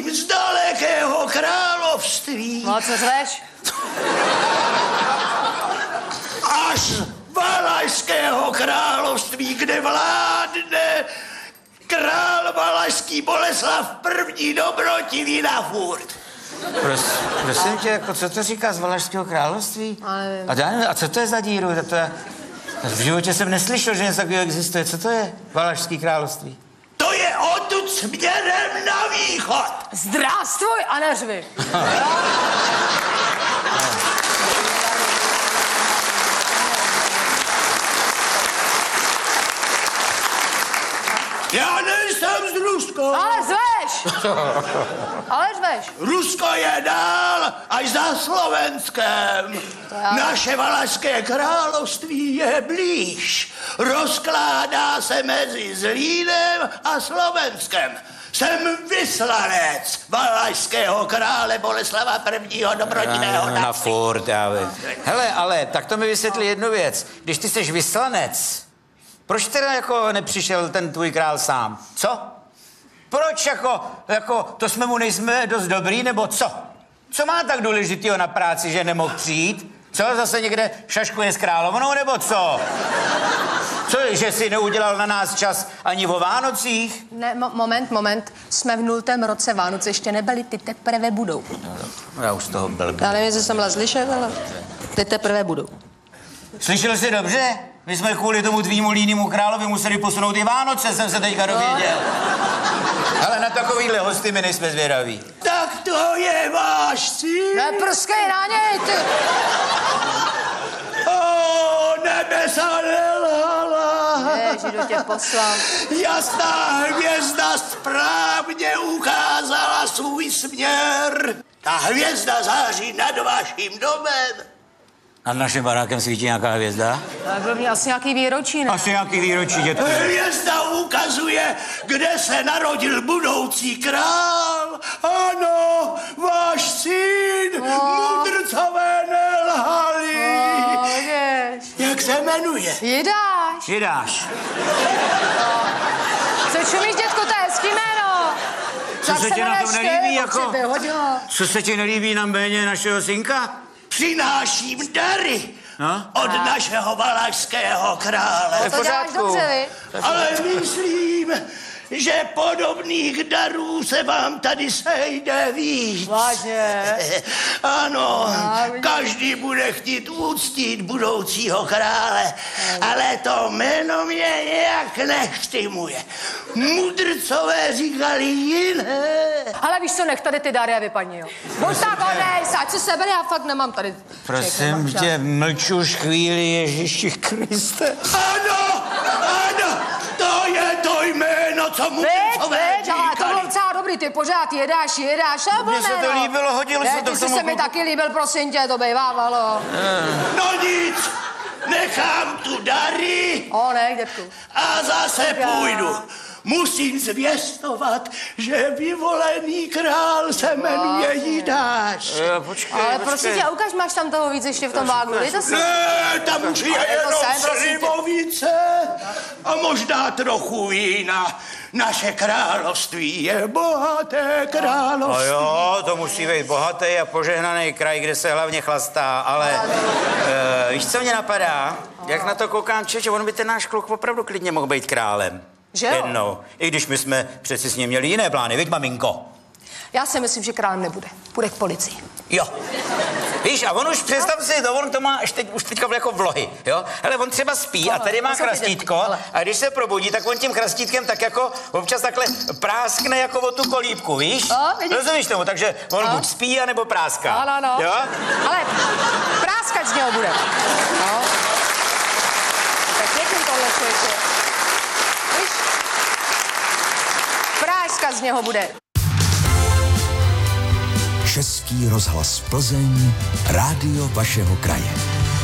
Pocházím z dalekého království. No, co řveš? Až z Valašského království, kde vládne král valašský Boleslav I. Dobrotivý na furt. Prosím tě, jako co to říká z Valašského království? A co to je za díru? V životě jsem neslyšel, že něco takového existuje. Co to je Valašský království? To je odtud směrem na východ. Zdrástvuj a neřvi. Já nejsem z Ruska. Ale řveš. Ale řveš. Rusko je dál až za Slovenskem. Naše Valašské království je blíž. Rozkládá se mezi Zlínem a Slovenskem. Jsem vyslanec valašského krále Boleslava I. Dobrotivého Na furt, já vím. Hele, ale tak to mi vysvětli jednu věc. Když ty jsi vyslanec, proč teda jako nepřišel ten tvůj král sám? Co? Proč jako to jsme mu nejsme dost dobrý, nebo co? Co má tak důležitýho na práci, že nemohl přijít? Co, zase někde šaškuje s královnou, nebo co? Co, že si neudělal na nás čas ani o Vánocích? Ne, moment. Jsme v 0. roce, Vánoce ještě nebyly, ty teprve budou. No, já už z toho blbý. Já nevím, jestli jsem byla slyšet, ale ty teprve budou. Slyšel jsi dobře? My jsme kvůli tomu tvýmu línému královi museli posunout i Vánoce, jsem se teďka dověděl. Ale na takovýhle hosty my nejsme zvědaví. Tak to je váš cíl. Neprskej na něj, ty. Nebesa nelhala. Ježi, do tě poslal. Jasná hvězda správně ukázala svůj směr. Ta hvězda září nad vaším domem. Nad naším barákem svítí nějaká hvězda? Tak byl asi nějaký výročí, ne? Asi nějaký výročí, dětku. Hvězda ukazuje, kde se narodil budoucí král. Ano, váš syn, mudrcové nelhali. Jak se jmenuje? Jidáš. Jidáš. Co čumíš, dětku, to je hezký jméno. Co se ti na tom nelíbí, jako? Hodilo. Co se ti nelíbí na jméně našeho synka? Přináším dary No? od našeho valašského krále. To děláš dobře, vy. Ale myslím, že podobných darů se vám tady sejde víc. Vážně? Ano, každý bude chtít uctít budoucího krále, ale to jméno mě nějak neštimuje. Mudrcové říkali jiné. Ale víš co, nech tady ty dary a vypadni, jo. Buď tak odejš, ať si sebe, já fakt nemám tady. Prosím tě, mlč už chvíli, Ježíši Kriste. Ano, to je to jméno, co mudrcové Veď, ale to bylo říkali. docela dobrý, ty pořád jedáš, to bylo Mně se to líbilo, hodilo se to k tomu. tomu Se mi taky líbil, prosím tě, to bejvávalo. No nic, nechám tu dary Ne, dětku. a zase půjdu. Musím zvěstovat, že vyvolený král se jmenuje Jidáš. Ale prosím tě, ukaž, máš tam toho víc ještě v tom vágnu, dej to si. Ne, tam už je jenom prosím tě. slivovice a možná trochu vína. Naše království je bohaté No království. jo, to musí být bohatý a požehnaný kraj, kde se hlavně chlastá, ale víš, co mě napadá? Jak na to koukám, že on by ten náš kluk opravdu klidně mohl být králem. Že jo? Jednou. I když my jsme přeci s ním měli jiné plány, viď, maminko? Já si myslím, že král nebude. Půjde k policii. Jo. Víš, a on už, představ si, to on to má už teďka jako vlohy, jo? Ale on třeba spí a tady má chrastítko a když se probudí, tak on tím chrastítkem tak jako občas takhle práskne jako o tu kolíbku, víš? Rozumíš tomu? Takže on buď spí, anebo práská. Ano. Jo? Ale práskat z něho bude. No. Tak pěkný tohle člověče. Víš? Práskat z něho bude. Český rozhlas Plzeň, rádio vašeho kraje.